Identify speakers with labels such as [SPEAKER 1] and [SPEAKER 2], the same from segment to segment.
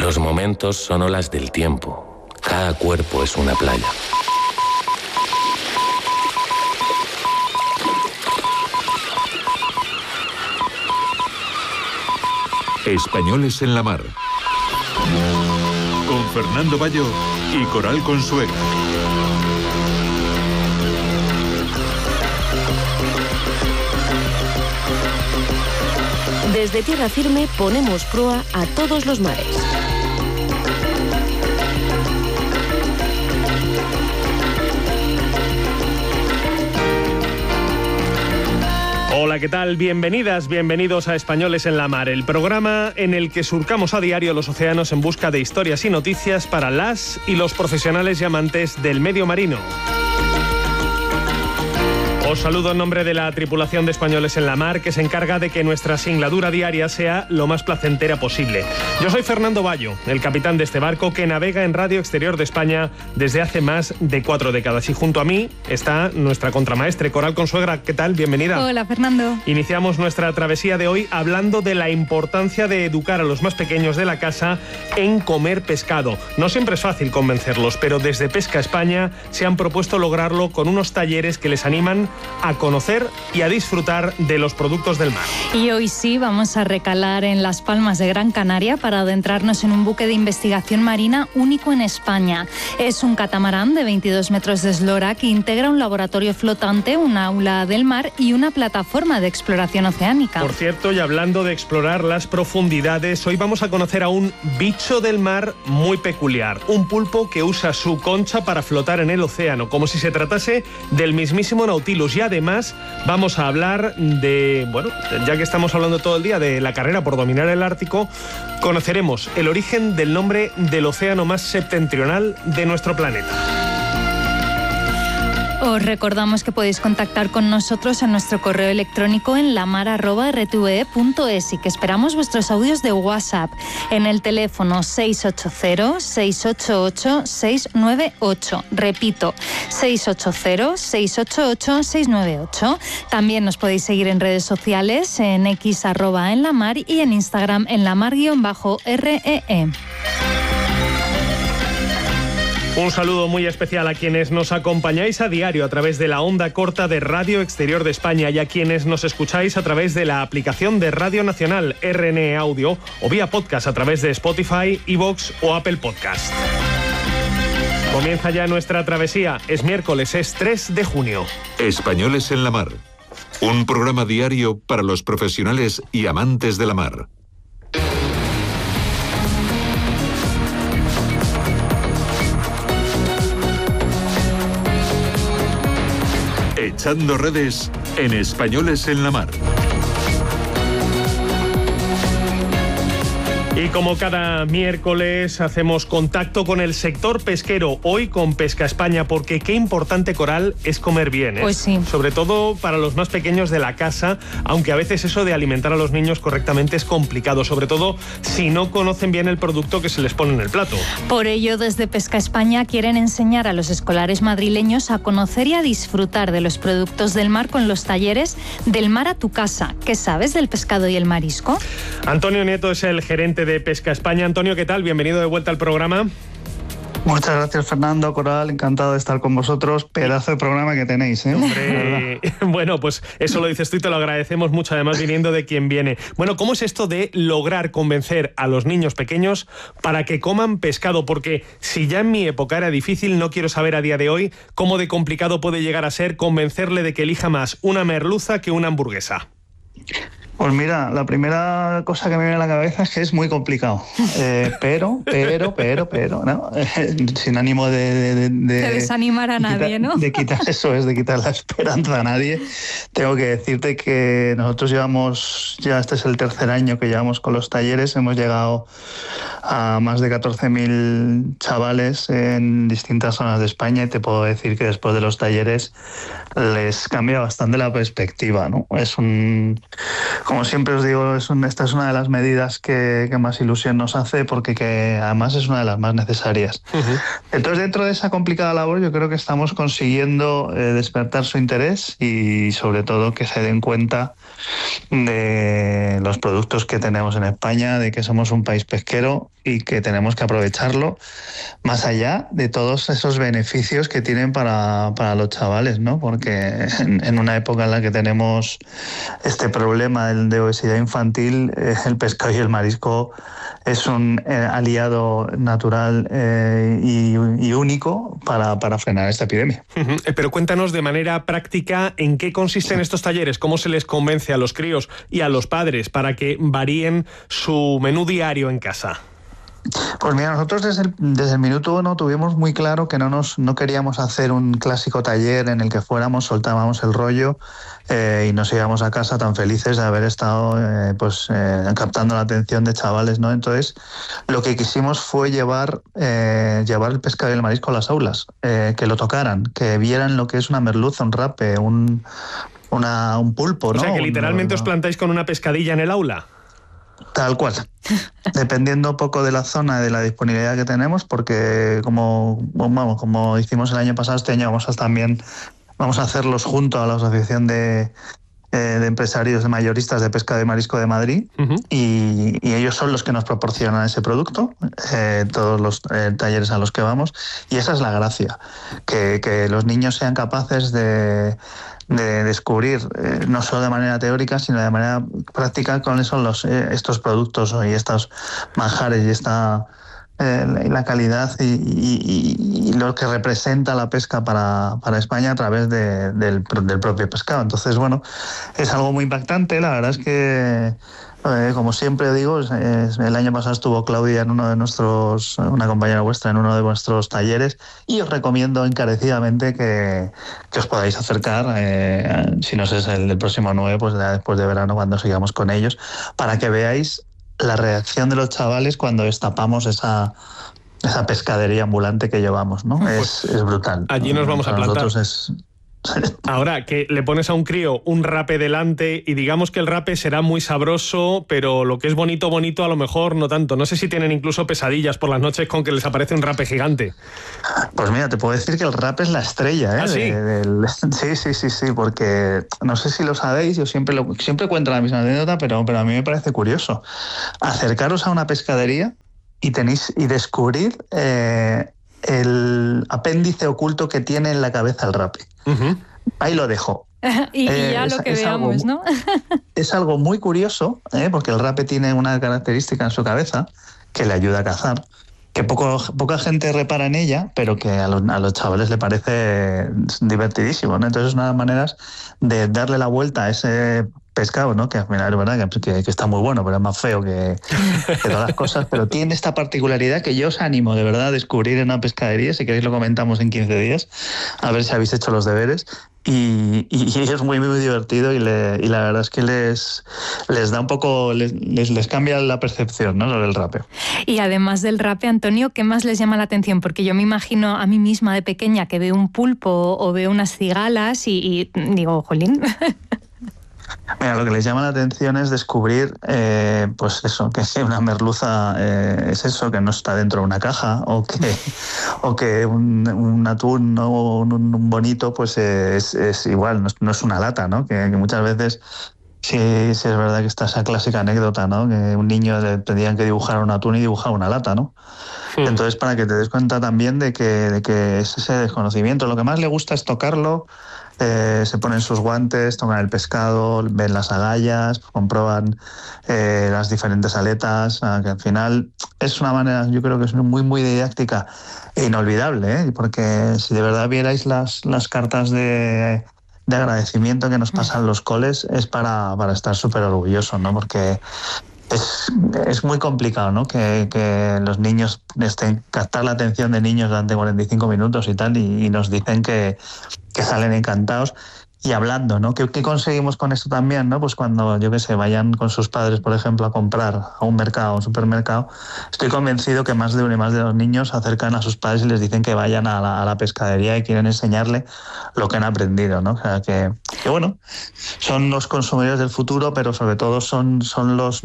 [SPEAKER 1] Los momentos son olas del tiempo. Cada cuerpo es una playa.
[SPEAKER 2] Españoles en la mar. Con Fernando Bayo y Coral Consuegra.
[SPEAKER 3] Desde tierra firme ponemos proa a todos los mares.
[SPEAKER 4] Hola, ¿qué tal? Bienvenidas, bienvenidos a Españoles en la Mar, el programa en el que surcamos a diario los océanos en busca de historias y noticias para las y los profesionales y amantes del medio marino. Os saludo en nombre de la tripulación de Españoles en la Mar, que se encarga de que nuestra singladura diaria sea lo más placentera posible. Yo soy Fernando Bayo, el capitán de este barco que navega en Radio Exterior de España desde hace más de 4 décadas. Y junto a mí está nuestra contramaestre, Coral Consuegra. ¿Qué tal? Bienvenida.
[SPEAKER 5] Hola, Fernando.
[SPEAKER 4] Iniciamos nuestra travesía de hoy hablando de la importancia de educar a los más pequeños de la casa en comer pescado. No siempre es fácil convencerlos, pero desde Pesca España se han propuesto lograrlo con unos talleres que les animan a conocer y a disfrutar de los productos del mar.
[SPEAKER 5] Y hoy sí vamos a recalar en Las Palmas de Gran Canaria para adentrarnos en un buque de investigación marina único en España. Es un catamarán de 22 metros de eslora que integra un laboratorio flotante, un aula del mar y una plataforma de exploración oceánica.
[SPEAKER 4] Por cierto, y hablando de explorar las profundidades, hoy vamos a conocer a un bicho del mar muy peculiar, un pulpo que usa su concha para flotar en el océano, como si se tratase del mismísimo Nautilus. Y además vamos a hablar de, bueno, ya que estamos hablando todo el día de la carrera por dominar el Ártico, conoceremos el origen del nombre del océano más septentrional de nuestro planeta.
[SPEAKER 5] Os recordamos que podéis contactar con nosotros en nuestro correo electrónico en lamar@rtve.es y que esperamos vuestros audios de WhatsApp en el teléfono 680-688-698. Repito, 680-688-698. También nos podéis seguir en redes sociales, en X @enlamar y en Instagram en lamar_REE.
[SPEAKER 4] Un saludo muy especial a quienes nos acompañáis a diario a través de la onda corta de Radio Exterior de España y a quienes nos escucháis a través de la aplicación de Radio Nacional RNE Audio o vía podcast a través de Spotify, iVoox o Apple Podcast. Comienza ya nuestra travesía. Es miércoles, es 3 de junio.
[SPEAKER 2] Españoles en la Mar. Un programa diario para los profesionales y amantes de la mar. Echando redes en Españoles en la Mar.
[SPEAKER 4] Y como cada miércoles hacemos contacto con el sector pesquero, hoy con Pesca España, porque qué importante, Coral, es comer bien, ¿eh?
[SPEAKER 5] Pues sí.
[SPEAKER 4] Sobre todo para los más pequeños de la casa, aunque a veces eso de alimentar a los niños correctamente es complicado, sobre todo si no conocen bien el producto que se les pone en el plato.
[SPEAKER 5] Por ello, desde Pesca España quieren enseñar a los escolares madrileños a conocer y a disfrutar de los productos del mar con los talleres Del mar a tu casa. ¿Qué sabes del pescado y el marisco?
[SPEAKER 4] Antonio Nieto es el gerente de Pesca España. Antonio, ¿qué tal? Bienvenido de vuelta al programa.
[SPEAKER 6] Muchas gracias, Fernando, Coral, encantado de estar con vosotros. Pedazo de programa que tenéis, ¿eh?
[SPEAKER 4] Hombre, bueno, pues eso lo dices tú y te lo agradecemos mucho, además viniendo de quien viene. Bueno, ¿cómo es esto de lograr convencer a los niños pequeños para que coman pescado? Porque si ya en mi época era difícil, no quiero saber a día de hoy cómo de complicado puede llegar a ser convencerle de que elija más una merluza que una hamburguesa.
[SPEAKER 6] Pues mira, la primera cosa que me viene a la cabeza es que es muy complicado, pero, ¿no? Sin ánimo de
[SPEAKER 5] desanimar a nadie, ¿no?
[SPEAKER 6] De quitar la esperanza a nadie. Tengo que decirte que nosotros llevamos, ya este es el tercer año que llevamos con los talleres, hemos llegado a más de 14.000 chavales en distintas zonas de España y te puedo decir que después de los talleres les cambia bastante la perspectiva, ¿no? Como siempre os digo, esta es una de las medidas que más ilusión nos hace, porque que además es una de las más necesarias. Uh-huh. Entonces, dentro de esa complicada labor, yo creo que estamos consiguiendo despertar su interés y sobre todo que se den cuenta de los productos que tenemos en España, de que somos un país pesquero y que tenemos que aprovecharlo, más allá de todos esos beneficios que tienen para los chavales, ¿no? Porque en una época en la que tenemos este problema de obesidad infantil, el pescado y el marisco es un aliado natural y único para frenar esta epidemia.
[SPEAKER 4] Uh-huh. Pero cuéntanos de manera práctica en qué consisten estos talleres, cómo se les convence a los críos y a los padres para que varíen su menú diario en casa.
[SPEAKER 6] Pues mira, nosotros desde el minuto uno tuvimos muy claro que no queríamos hacer un clásico taller en el que fuéramos, soltábamos el rollo y nos íbamos a casa tan felices de haber estado captando la atención de chavales, ¿no? Entonces, lo que quisimos fue llevar el pescado y el marisco a las aulas, que lo tocaran, que vieran lo que es una merluza, un rape, un pulpo, ¿no?
[SPEAKER 4] O sea, que literalmente os plantáis con una pescadilla en el aula.
[SPEAKER 6] Tal cual. Dependiendo un poco de la zona y de la disponibilidad que tenemos, porque como hicimos el año pasado, este año vamos a hacerlos junto a la Asociación de Empresarios Mayoristas de Pescado y Marisco de Madrid. Uh-huh. y ellos son los que nos proporcionan ese producto, todos los talleres a los que vamos, y esa es la gracia, que los niños sean capaces de descubrir, no solo de manera teórica, sino de manera práctica, cuáles son estos productos y estos manjares y la calidad y lo que representa la pesca para España a través del propio pescado. Entonces, bueno, es algo muy impactante. La verdad es que, como siempre digo, el año pasado estuvo Claudia una compañera vuestra, en uno de vuestros talleres, y os recomiendo encarecidamente que os podáis acercar, si no es el del próximo 9, pues ya después de verano, cuando sigamos con ellos, para que veáis la reacción de los chavales cuando destapamos esa pescadería ambulante que llevamos, ¿no? Pues es brutal.
[SPEAKER 4] Allí nos vamos a plantar.
[SPEAKER 6] Nosotros
[SPEAKER 4] Ahora, que le pones a un crío un rape delante y digamos que el rape será muy sabroso, pero lo que es bonito a lo mejor no tanto. No sé si tienen incluso pesadillas por las noches con que les aparece un rape gigante.
[SPEAKER 6] Pues mira, te puedo decir que el rape es la estrella, ¿eh?
[SPEAKER 4] ¿Ah, sí?
[SPEAKER 6] Sí, porque no sé si lo sabéis, yo siempre cuento la misma anécdota, pero a mí me parece curioso. Acercaros a una pescadería y descubrir el apéndice oculto que tiene en la cabeza el rape. Uh-huh. Ahí lo dejo.
[SPEAKER 5] y ya lo que veamos, ¿no?
[SPEAKER 6] Es algo muy curioso, porque el rape tiene una característica en su cabeza que le ayuda a cazar, que poca gente repara en ella, pero que a los chavales le parece divertidísimo, ¿no? Entonces es una de las maneras de darle la vuelta a ese pescado, ¿no? Que al final es verdad que está muy bueno, pero es más feo que todas las cosas, pero tiene esta particularidad que yo os animo de verdad a descubrir en una pescadería. Si queréis lo comentamos en 15 días, a ver si habéis hecho los deberes. Y es muy, muy divertido y la verdad es que les da un poco, les cambia la percepción, ¿no?, sobre el rape.
[SPEAKER 5] Y además del rape, Antonio, ¿qué más les llama la atención? Porque yo me imagino a mí misma de pequeña que veo un pulpo o veo unas cigalas y digo, jolín.
[SPEAKER 6] Mira, lo que les llama la atención es descubrir, pues eso, que una merluza es eso, que no está dentro de una caja, o que un atún o un bonito, pues es igual, no es una lata, ¿no? Que muchas veces sí es verdad que está esa clásica anécdota, ¿no? Que un niño le pedían que dibujara un atún y dibujaba una lata, ¿no? Sí. Entonces, para que te des cuenta también de que es ese desconocimiento. Lo que más le gusta es tocarlo. Se ponen sus guantes, toman el pescado, ven las agallas, comprueban las diferentes aletas, que al final es una manera, yo creo que es muy, muy didáctica e inolvidable, porque si de verdad vierais las cartas de agradecimiento que nos pasan los coles, es para estar súper orgullosos, ¿no? Porque es muy complicado, ¿no? Que los niños captar la atención de niños durante 45 minutos y tal, y nos dicen que salen encantados. hablando, ¿no? ¿Qué conseguimos con esto también, ¿no? Pues cuando, yo qué sé, vayan con sus padres, por ejemplo, a comprar a un mercado, a un supermercado, estoy convencido que más de uno y más de dos niños se acercan a sus padres y les dicen que vayan a la pescadería y quieren enseñarle lo que han aprendido, ¿no? O sea, que bueno, son los consumidores del futuro, pero sobre todo son los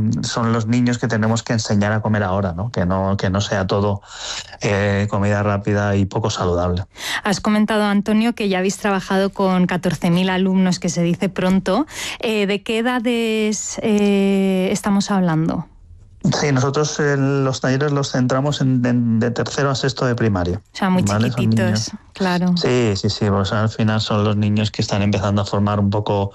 [SPEAKER 6] niños que tenemos que enseñar a comer ahora, ¿no? Que no sea todo comida rápida y poco saludable.
[SPEAKER 5] Has comentado, Antonio, que ya habéis trabajado con 14.000 alumnos, que se dice pronto. ¿De qué edades estamos hablando?
[SPEAKER 6] Sí, nosotros los talleres los centramos de tercero a sexto de primaria.
[SPEAKER 5] O sea, muy chiquititos, claro.
[SPEAKER 6] Sí, pues al final son los niños que están empezando a formar un poco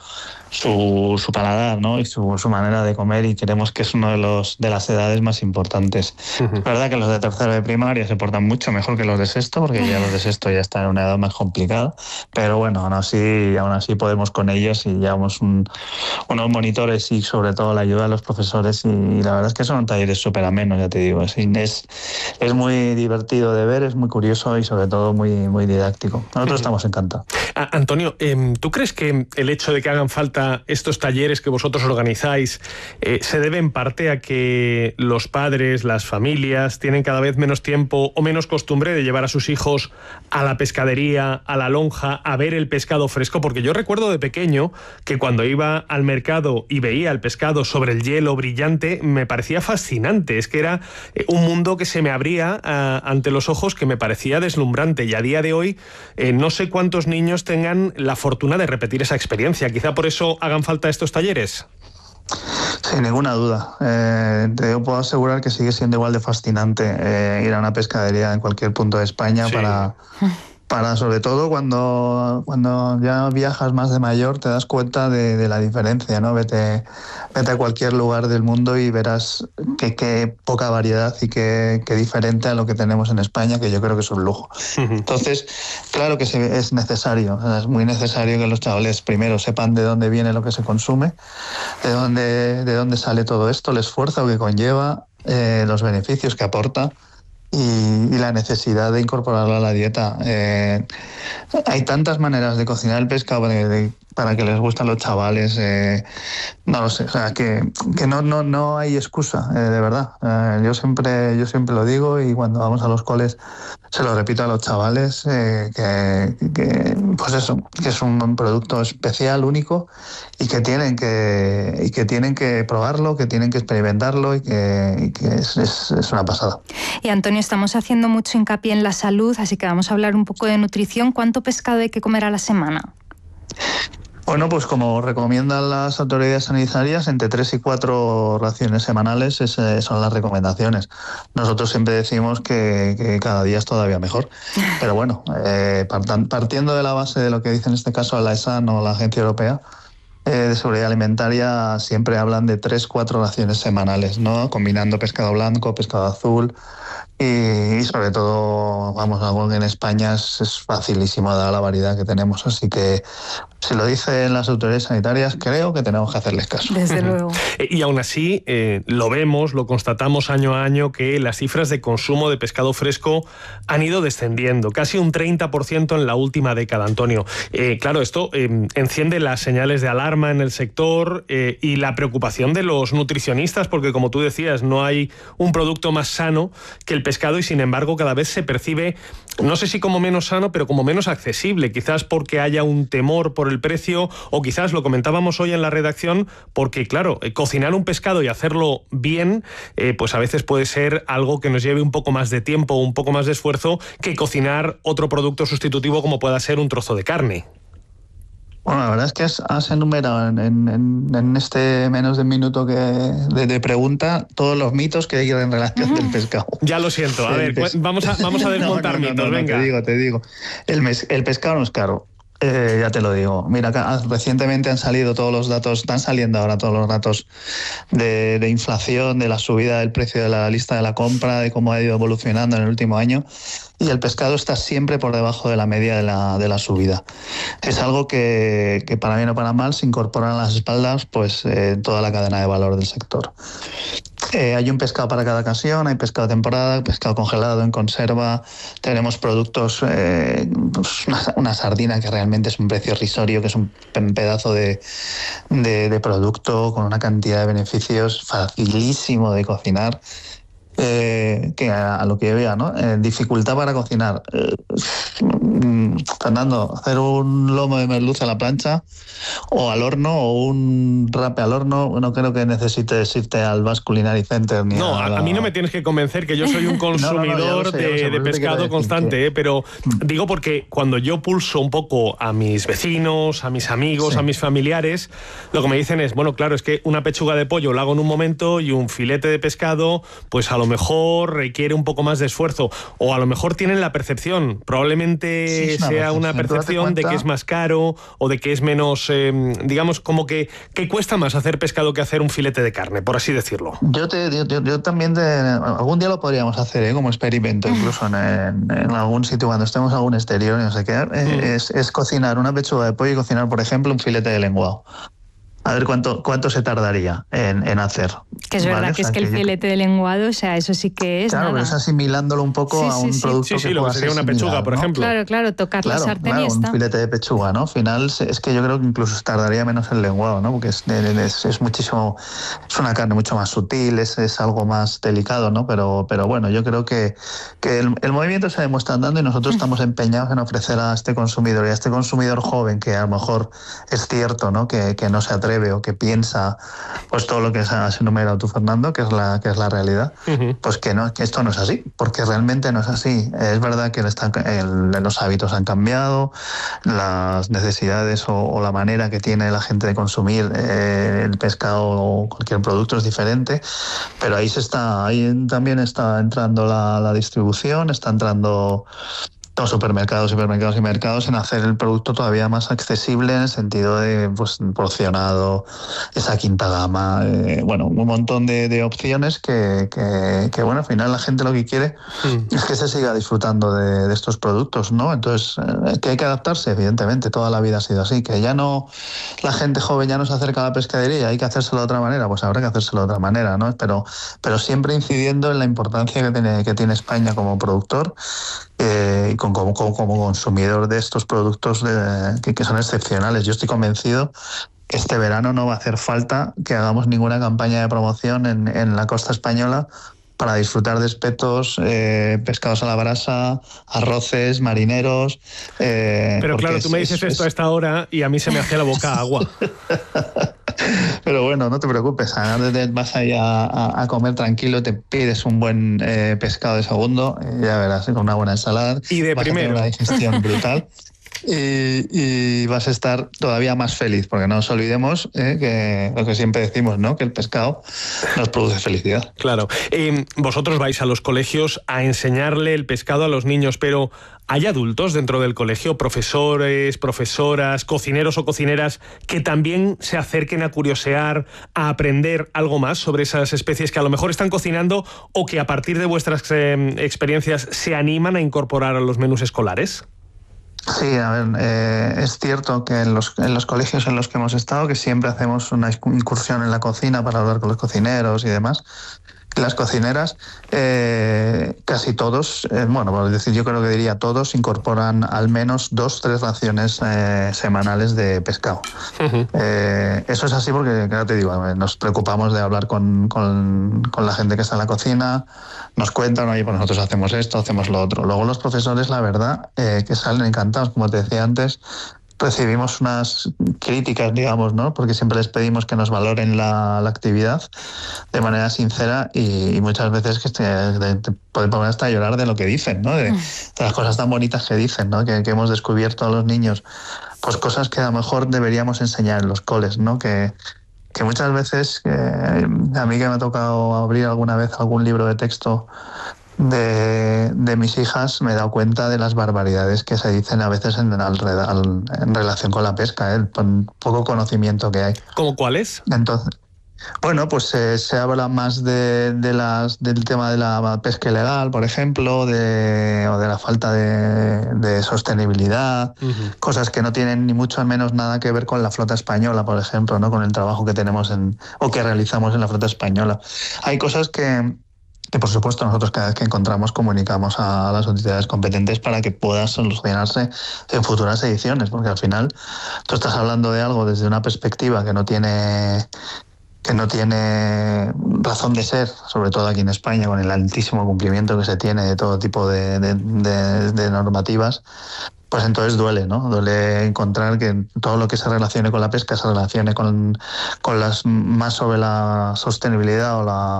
[SPEAKER 6] su paladar, ¿no? Y su manera de comer, y creemos que es uno de las edades más importantes. Es verdad que los de tercero de primaria se portan mucho mejor que los de sexto, porque ya los de sexto ya están en una edad más complicada, pero bueno, aún así podemos con ellos, y llevamos unos monitores y sobre todo la ayuda de los profesores, y la verdad es que son talleres súper amenos, ya te digo. Es muy divertido de ver, es muy curioso y sobre todo muy, muy didáctico. Nosotros estamos encantados.
[SPEAKER 4] Antonio, ¿tú crees que el hecho de que hagan falta estos talleres que vosotros organizáis se debe en parte a que los padres, las familias, tienen cada vez menos tiempo o menos costumbre de llevar a sus hijos a la pescadería, a la lonja, a ver el pescado fresco? Porque yo recuerdo de pequeño que cuando iba al mercado y veía el pescado sobre el hielo brillante, me parecía fascinante. Es que era un mundo que se me abría ante los ojos, que me parecía deslumbrante, y a día de hoy no sé cuántos niños tengan la fortuna de repetir esa experiencia. Quizá por eso hagan falta estos talleres.
[SPEAKER 6] Sin ninguna duda. Te puedo asegurar que sigue siendo igual de fascinante ir a una pescadería en cualquier punto de España. Sí. Para sobre todo cuando ya viajas más de mayor, te das cuenta de la diferencia, ¿no? Vete a cualquier lugar del mundo y verás qué poca variedad y qué diferente a lo que tenemos en España, que yo creo que es un lujo. Entonces, claro que es necesario, es muy necesario que los chavales primero sepan de dónde viene lo que se consume, de dónde sale todo esto, el esfuerzo que conlleva, los beneficios que aporta, y la necesidad de incorporarlo a la dieta. Hay tantas maneras de cocinar el pescado para que les gusten a los chavales, no lo sé, o sea, que no hay excusa, de verdad. Yo siempre lo digo, y cuando vamos a los coles se lo repito a los chavales, pues eso, que es un producto especial, único, y que tienen que probarlo, que tienen que experimentarlo, y que es una pasada.
[SPEAKER 5] Y Antonio, estamos haciendo mucho hincapié en la salud, así que vamos a hablar un poco de nutrición. ¿Cuánto pescado hay que comer a la semana?
[SPEAKER 6] Bueno, pues como recomiendan las autoridades sanitarias, entre 3 y 4 raciones semanales son las recomendaciones. Nosotros siempre decimos que cada día es todavía mejor. Pero bueno, partiendo de la base de lo que dice en este caso la ESAN o la Agencia Europea de Seguridad Alimentaria, siempre hablan de 3-4 raciones semanales, ¿no? Combinando pescado blanco, pescado azul, y sobre todo, algo que en España es facilísimo dada la variedad que tenemos. Así que si lo dicen las autoridades sanitarias, creo que tenemos que hacerles caso.
[SPEAKER 5] Desde luego.
[SPEAKER 4] Y aún así, lo vemos, lo constatamos año a año, que las cifras de consumo de pescado fresco han ido descendiendo, casi un 30% en la última década, Antonio. Claro, esto enciende las señales de alarma en el sector, y la preocupación de los nutricionistas, porque como tú decías, no hay un producto más sano que el pescado, y sin embargo cada vez se percibe, no sé si como menos sano, pero como menos accesible, quizás porque haya un temor por el precio, o quizás, lo comentábamos hoy en la redacción, porque claro, cocinar un pescado y hacerlo bien, pues a veces puede ser algo que nos lleve un poco más de tiempo, un poco más de esfuerzo, que cocinar otro producto sustitutivo como pueda ser un trozo de carne.
[SPEAKER 6] Bueno, la verdad es que has enumerado en este menos de un minuto de pregunta todos los mitos que hay en relación del pescado.
[SPEAKER 4] Ya lo siento. A ver, vamos a desmontar mitos, venga.
[SPEAKER 6] Te digo. El pescado no es caro. Ya te lo digo. Mira, recientemente han salido todos los datos, están saliendo ahora todos los datos de inflación, de la subida del precio de la lista de la compra, de cómo ha ido evolucionando en el último año, y el pescado está siempre por debajo de la media de la subida. Es algo que para bien o para mal se incorporan a las espaldas, pues toda la cadena de valor del sector. Hay un pescado para cada ocasión, hay pescado de temporada, pescado congelado, en conserva, tenemos productos, pues una sardina que realmente es un precio irrisorio, que es un pedazo de producto con una cantidad de beneficios facilísimo de cocinar. Que a lo que vea, ¿no? Dificultad para cocinar. Fernando, hacer un lomo de merluza a la plancha o al horno o un rape al horno, no creo que necesites irte al Basque Culinary Center. Ni
[SPEAKER 4] no, a mí no me tienes que convencer, que yo soy un consumidor de pescado constante, pero digo porque cuando yo pulso un poco a mis vecinos, a mis amigos, a mis familiares, lo que me dicen es, bueno, claro, es que una pechuga de pollo la hago en un momento y un filete de pescado, pues a lo mejor requiere un poco más de esfuerzo, o a lo mejor tienen la percepción, probablemente sea una percepción de que es más caro o de que es menos, digamos, como que cuesta más hacer pescado que hacer un filete de carne, por así decirlo.
[SPEAKER 6] Yo también, algún día lo podríamos hacer, como experimento, incluso en algún sitio cuando estemos en algún exterior, no sé qué, es cocinar una pechuga de pollo y cocinar, por ejemplo, un filete de lenguado. A ver cuánto se tardaría en hacer.
[SPEAKER 5] Que es verdad, ¿vale? Que es que el filete de lenguado, o sea, eso sí que es
[SPEAKER 6] claro,
[SPEAKER 5] nada.
[SPEAKER 6] Pero es asimilándolo un poco a un producto que
[SPEAKER 4] lo que sería una pechuga, por ejemplo.
[SPEAKER 5] Claro, tocar la sartén y está.
[SPEAKER 6] Un filete de pechuga, ¿no? Al final es que yo creo que incluso tardaría menos el lenguado, ¿no? Porque es muchísimo, es una carne mucho más sutil, es algo más delicado, ¿no? Pero bueno, yo creo que el movimiento se demuestra andando y nosotros estamos empeñados en ofrecer a este consumidor y a este consumidor joven, que a lo mejor es cierto, ¿no? Que no se atreve o que piensa pues todo lo que has enumerado tú, Fernando, que es la realidad, pues que esto no es así, porque realmente no es así. Es verdad que los hábitos han cambiado, las necesidades o la manera que tiene la gente de consumir el pescado o cualquier producto es diferente, pero ahí también está entrando la distribución, está entrando los supermercados y mercados en hacer el producto todavía más accesible en el sentido de porcionado, esa quinta gama, un montón de opciones que bueno, al final la gente lo que quiere es que se siga disfrutando de estos productos, ¿no? Entonces, que hay que adaptarse, evidentemente, toda la vida ha sido así, que ya no, la gente joven ya no se acerca a la pescadería, hay que hacérselo de otra manera, pues habrá que hacérselo de otra manera, ¿no? Pero siempre incidiendo en la importancia que tiene España como productor, y como consumidor de estos productos que son excepcionales. Yo estoy convencido que este verano no va a hacer falta que hagamos ninguna campaña de promoción en la costa española para disfrutar de espetos, pescados a la brasa, arroces, marineros.
[SPEAKER 4] Pero claro, tú me dices esto a esta hora y a mí se me hace la boca agua.
[SPEAKER 6] Pero bueno, no te preocupes, vas ahí a comer tranquilo, te pides un buen pescado de segundo, ya verás, con una buena ensalada.
[SPEAKER 4] Y de
[SPEAKER 6] vas
[SPEAKER 4] primero.
[SPEAKER 6] A tener una digestión brutal. Y vas a estar todavía más feliz, porque no nos olvidemos que lo que siempre decimos, ¿no? Que el pescado nos produce felicidad.
[SPEAKER 4] Claro. Vosotros vais a los colegios a enseñarle el pescado a los niños, pero ¿hay adultos dentro del colegio, profesores, profesoras, cocineros o cocineras, que también se acerquen a curiosear, a aprender algo más sobre esas especies que a lo mejor están cocinando o que a partir de vuestras experiencias se animan a incorporar a los menús escolares?
[SPEAKER 6] Sí, a ver, es cierto que en los colegios en los que hemos estado, que siempre hacemos una incursión en la cocina para hablar con los cocineros y demás, las cocineras, casi todos, por decir, yo creo que diría todos, incorporan al menos 2-3 raciones semanales de pescado. Eso es así porque, claro, te digo, nos preocupamos de hablar con la gente que está en la cocina, nos cuentan, oye, pues nosotros hacemos esto, hacemos lo otro. Luego los profesores, la verdad, que salen encantados, como te decía antes. Recibimos unas críticas, digamos, ¿no? Porque siempre les pedimos que nos valoren la actividad de manera sincera y muchas veces que te pueden poner hasta a llorar de lo que dicen, ¿no? De las cosas tan bonitas que dicen, ¿no? Que hemos descubierto a los niños, pues cosas que a lo mejor deberíamos enseñar en los coles, ¿no? Que muchas veces, a mí que me ha tocado abrir alguna vez algún libro de texto de mis hijas, me he dado cuenta de las barbaridades que se dicen a veces en relación con la pesca, el poco conocimiento que hay.
[SPEAKER 4] ¿Cómo cuáles?
[SPEAKER 6] Entonces, Bueno, pues se habla más del tema de la pesca ilegal, por ejemplo, o de la falta de sostenibilidad, cosas que no tienen ni mucho menos nada que ver con la flota española, por ejemplo, ¿no? Con el trabajo que tenemos o que realizamos en la flota española. Hay cosas que por supuesto nosotros cada vez que encontramos comunicamos a las autoridades competentes para que pueda solucionarse en futuras ediciones, porque al final tú estás hablando de algo desde una perspectiva que no tiene razón de ser, sobre todo aquí en España, con el altísimo cumplimiento que se tiene de todo tipo de normativas. Pues entonces duele, ¿no? Duele encontrar que todo lo que se relacione con la pesca se relacione con las más sobre la sostenibilidad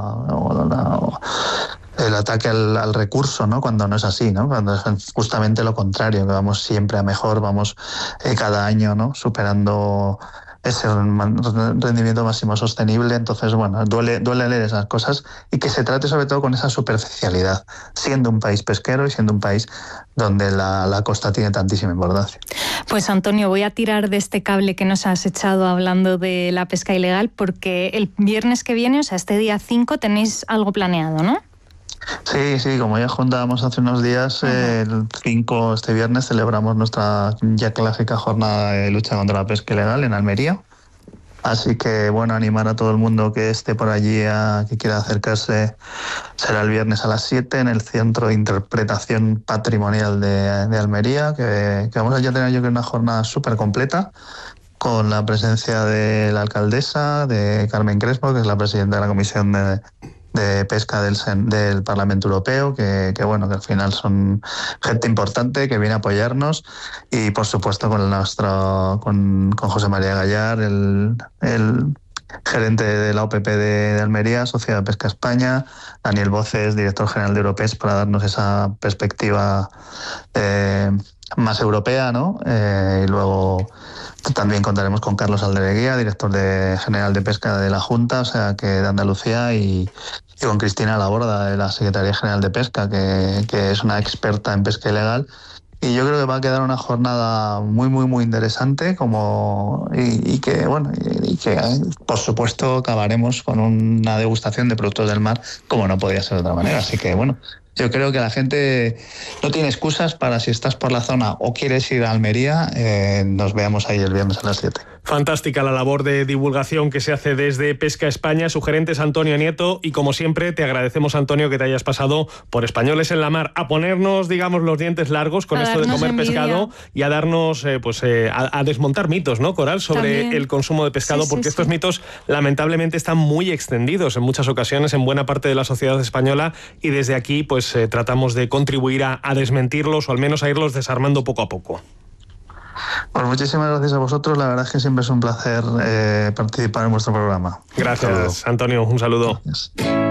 [SPEAKER 6] o el ataque al recurso, ¿no? Cuando no es así, ¿no? Cuando es justamente lo contrario, que vamos siempre a mejor, vamos cada año, ¿no? Superando ese rendimiento máximo sostenible. Entonces, bueno, duele leer esas cosas y que se trate sobre todo con esa superficialidad, siendo un país pesquero y siendo un país donde la costa tiene tantísima importancia.
[SPEAKER 5] Pues Antonio, voy a tirar de este cable que nos has echado hablando de la pesca ilegal, porque el viernes que viene, o sea, este día 5, tenéis algo planeado, ¿no?
[SPEAKER 6] Sí, como ya juntábamos hace unos días, el 5, este viernes, celebramos nuestra ya clásica jornada de lucha contra la pesca ilegal en Almería. Así que, bueno, animar a todo el mundo que esté por allí, que quiera acercarse, será el viernes a las 7 en el Centro de Interpretación Patrimonial de Almería, que vamos a ya tener yo creo una jornada súper completa, con la presencia de la alcaldesa, de Carmen Crespo, que es la presidenta de la Comisión de Pesca del Parlamento Europeo, que bueno, que al final son gente importante que viene a apoyarnos, y por supuesto con José María Gallar, el gerente de la OPP de Almería, Sociedad de Pesca España, Daniel Voces, director general de Europes, para darnos esa perspectiva más europea, ¿no? Y luego también contaremos con Carlos Aldereguía, director general de Pesca de la Junta, o sea, que de Andalucía, y con Cristina Laborda, de la Secretaría General de Pesca, que es una experta en pesca ilegal. Y yo creo que va a quedar una jornada muy, muy, muy interesante, y que por supuesto acabaremos con una degustación de productos del mar, como no podía ser de otra manera. Así que bueno, yo creo que la gente no tiene excusas para, si estás por la zona o quieres ir a Almería, nos veamos ahí el viernes a las 7.
[SPEAKER 4] Fantástica la labor de divulgación que se hace desde Pesca España. Su gerente es Antonio Nieto, y como siempre te agradecemos, Antonio, que te hayas pasado por Españoles en la Mar a ponernos, digamos, los dientes largos con esto de comer envidia, pescado, y a darnos, a desmontar mitos, ¿no, Coral?, sobre también el consumo de pescado, porque estos mitos lamentablemente están muy extendidos en muchas ocasiones en buena parte de la sociedad española, y desde aquí pues tratamos de contribuir a desmentirlos, o al menos a irlos desarmando poco a poco.
[SPEAKER 6] Pues muchísimas gracias a vosotros, la verdad es que siempre es un placer participar en vuestro programa.
[SPEAKER 4] Gracias, Antonio, un saludo. Gracias.